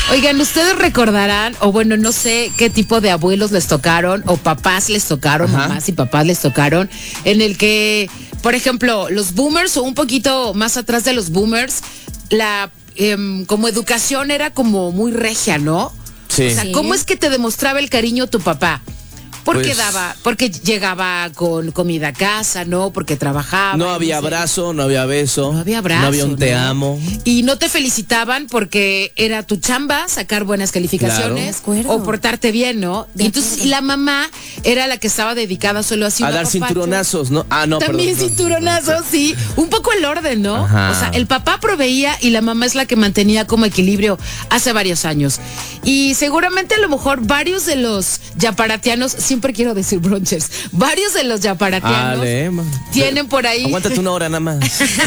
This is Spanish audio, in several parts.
Oigan, ustedes recordarán, o bueno, no sé qué tipo de abuelos les tocaron, o papás les tocaron, mamás y papás les tocaron, en el que, por ejemplo, los boomers, o un poquito más atrás de los boomers, la como educación era como muy regia, ¿no? Sí. O sea, ¿cómo es que te demostraba el cariño tu papá? Porque porque llegaba con comida a casa, ¿no? Porque trabajaba. No había abrazo, no había beso. No había abrazo. No había un te amo. Y no te felicitaban porque era tu chamba sacar buenas calificaciones o portarte bien, ¿no? Y entonces la mamá era la que estaba dedicada solo así a dar cinturonazos, ¿no? Ah, no, también perdón. Cinturonazos, sí. Un poco el orden, ¿no? Ajá. O sea, el papá proveía y la mamá es la que mantenía como equilibrio hace varios años. Y seguramente a lo mejor varios de los yaparatianos, siempre quiero decir bronchers, varios de los yaparatianos tienen por ahí... Aguántate una hora nada más.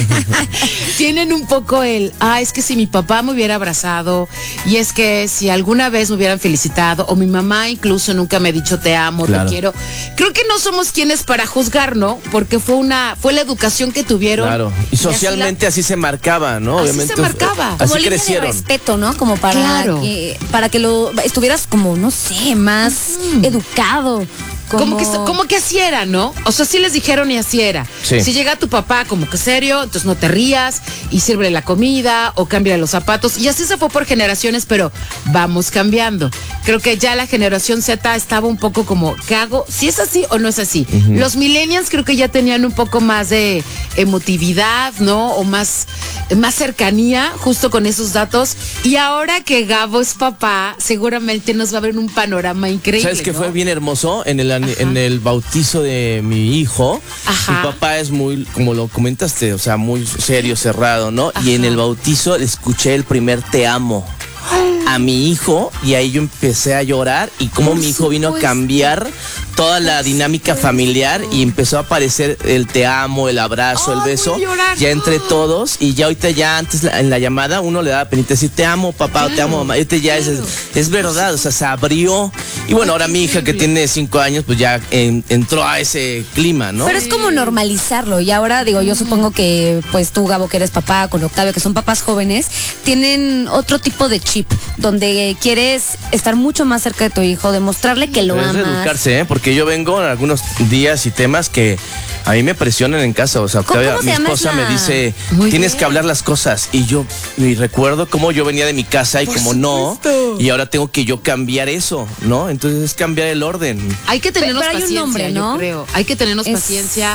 Tienen un poco es que si mi papá me hubiera abrazado, y es que si alguna vez me hubieran felicitado, o mi mamá incluso nunca me ha dicho te amo, te quiero. Creo que no somos quienes para juzgar, ¿no? Porque fue la educación que tuvieron. Claro. Y socialmente así se marcaba, ¿no? Así obviamente. se marcaba. Como así crecieron. De respeto, ¿no? Como para que lo estuvieras como, no sé, más educado. Como que así era, ¿no? O sea, sí les dijeron y así era. Sí. Si llega tu papá como que serio, entonces no te rías y sírvele la comida o cámbiale los zapatos. Y así se fue por generaciones, pero vamos cambiando. Creo que ya la generación Z estaba un poco como, ¿qué hago? ¿Si es así o no es así? Los millennials creo que ya tenían un poco más de emotividad, ¿no? O más cercanía justo con esos datos. Y ahora que Gabo es papá, seguramente nos va a ver un panorama increíble. ¿Sabes qué ¿no? fue bien hermoso? En el bautizo de mi hijo, mi papá es muy, como lo comentaste, o sea, muy serio, cerrado, ¿no? Y en el bautizo le escuché el primer te amo a mi hijo y ahí yo empecé a llorar y cómo mi hijo vino a cambiar toda la dinámica familiar y empezó a aparecer el te amo, el abrazo, el beso, ya entre todos y ya ahorita ya antes en la llamada uno le daba penita decir te amo papá o te amo mamá, ahorita ya es verdad, o sea, se abrió y bueno, ahora mi hija que tiene 5 años pues ya entró a ese clima, ¿no? Pero es como normalizarlo y ahora digo, yo supongo que pues tú Gabo que eres papá, con Octavio que son papás jóvenes, tienen otro tipo de chip donde quieres estar mucho más cerca de tu hijo, demostrarle que lo amas. Es educarse, porque yo vengo en algunos días y temas que a mí me presionan en casa, o sea, mi esposa me dice, tienes que hablar las cosas, y recuerdo cómo yo venía de mi casa y como no, y ahora tengo que yo cambiar eso, ¿no? Entonces es cambiar el orden. Hay que tenernos pero hay paciencia, un nombre, ¿no? yo creo. Hay que tenernos paciencia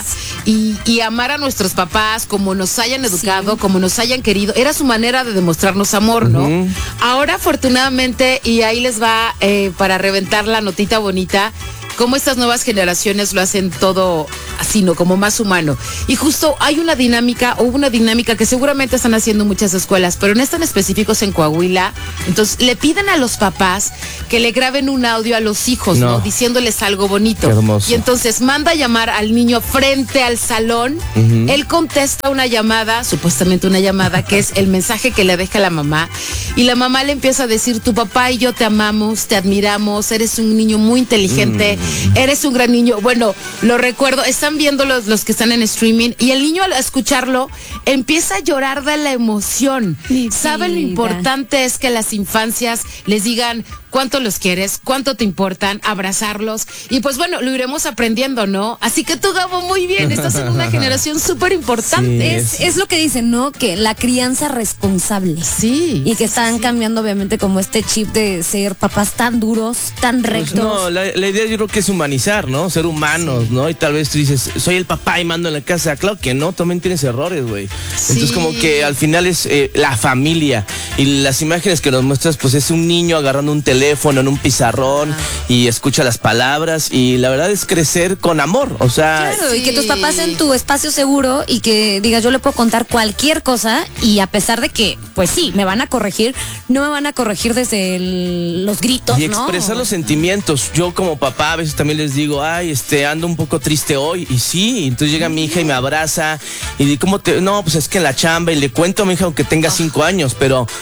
y amar a nuestros papás como nos hayan educado, como nos hayan querido. Era su manera de demostrarnos amor, ¿no? Ahora, afortunadamente, y ahí les va para reventar la notita bonita, cómo estas nuevas generaciones lo hacen todo así, ¿no? Como más humano. Y justo hay una dinámica que seguramente están haciendo muchas escuelas, pero en esta en específico es en Coahuila. Entonces le piden a los papás que le graben un audio a los hijos, ¿no? Diciéndoles algo bonito. Qué hermoso. Y entonces manda a llamar al niño frente al salón. Él contesta una llamada, supuestamente una llamada, que es el mensaje que le deja la mamá. Y la mamá le empieza a decir, tu papá y yo te amamos, te admiramos, eres un niño muy inteligente. Eres un gran niño. Bueno, lo recuerdo, están viendo los que están en streaming y el niño al escucharlo empieza a llorar de la emoción. ¿Saben lo importante es que las infancias les digan cuánto los quieres, cuánto te importan, abrazarlos? Y pues bueno, lo iremos aprendiendo, ¿no? Así que tú, Gabo, muy bien, estás en una generación súper importante. Sí, es lo que dicen, ¿no? Que la crianza responsable. Sí. Y que están cambiando obviamente como este chip de ser papás tan duros, tan rectos. Pues no, la idea yo creo que es humanizar, ¿no? Ser humanos, ¿no? Y tal vez tú dices, soy el papá y mando en la casa. Claro que no, también tienes errores, güey. Entonces como que al final es la familia. Y las imágenes que nos muestras, pues es un niño agarrando un teléfono en un pizarrón y escucha las palabras. Y la verdad es crecer con amor, o sea... Claro, y que tus papás en tu espacio seguro y que digas, yo le puedo contar cualquier cosa y a pesar de que, pues sí, me van a corregir, no me van a corregir desde los gritos, y ¿no? expresar los sentimientos. Yo como papá a veces también les digo, ay, ando un poco triste hoy. Y sí, entonces llega mi hija y me abraza y digo, no, pues es que en la chamba, y le cuento a mi hija aunque tenga 5 años, pero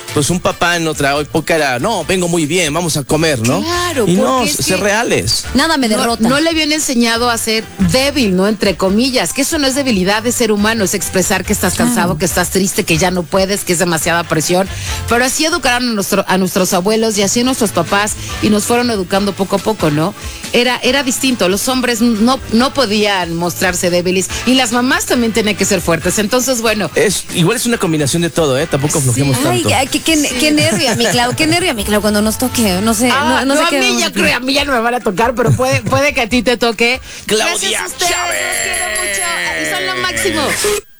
pues un papá en otra época era, no, vengo muy bien, vamos a comer, ¿no? Claro, y porque no, es ser que reales. Nada me derrota. No le habían enseñado a ser débil, ¿no? Entre comillas, que eso no es debilidad de ser humano, es expresar que estás cansado, que estás triste, que ya no puedes, que es demasiada presión. Pero así educaron a nuestros abuelos y así nuestros papás y nos fueron educando poco a poco, ¿no? Era distinto, los hombres no podían mostrarse débiles y las mamás también tenían que ser fuertes. Entonces, bueno. Igual es una combinación de todo, ¿eh? Tampoco aflojemos tanto. Ay, qué nervio, mi Clau, qué nervio, mi Clau, cuando nos toque, no sé, no sé a qué. mí ya creo, a mí ya no me van a tocar, pero puede que a ti te toque. Claudia Gracias a ustedes, Chávez. los quiero mucho, son lo máximo.